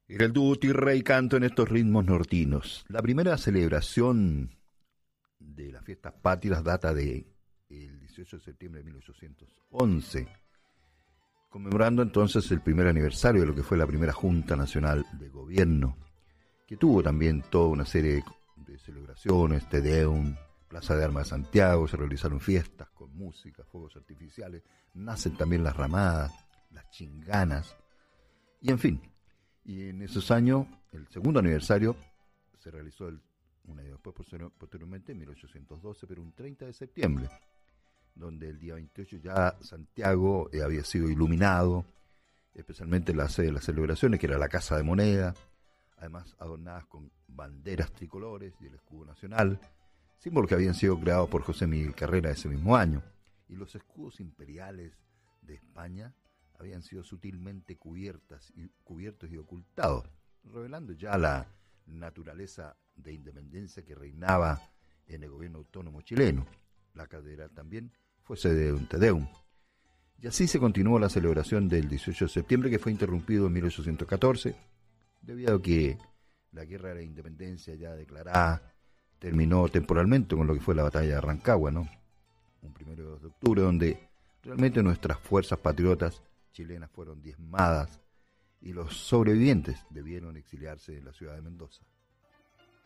Era el dúo Tierra y Canto en estos ritmos nortinos. La primera celebración de las fiestas patrias data de el 18 de septiembre de 1811, conmemorando entonces el primer aniversario de lo que fue la primera Junta Nacional de Gobierno, que tuvo también toda una serie de celebraciones, Te Deum, Plaza de Armas de Santiago, se realizaron fiestas con música, fuegos artificiales, nacen también las ramadas, las chinganas, y en fin. Y en esos años, el segundo aniversario, se realizó un año después, posteriormente, en 1812, pero un 30 de septiembre, donde el día 28 ya Santiago había sido iluminado, especialmente la sede de las celebraciones, que era la Casa de Moneda, además adornadas con banderas tricolores y el escudo nacional, símbolos que habían sido creados por José Miguel Carrera ese mismo año, y los escudos imperiales de España habían sido sutilmente cubiertos y ocultados, revelando ya la naturaleza de independencia que reinaba en el gobierno autónomo chileno. La catedral también fue sede de un Te Deum. Y así se continuó la celebración del 18 de septiembre, que fue interrumpido en 1814, debido a que la guerra de la independencia ya declarada terminó temporalmente con lo que fue la batalla de Rancagua, ¿no? Un 1 de octubre, donde realmente nuestras fuerzas patriotas chilenas fueron diezmadas y los sobrevivientes debieron exiliarse en la ciudad de Mendoza.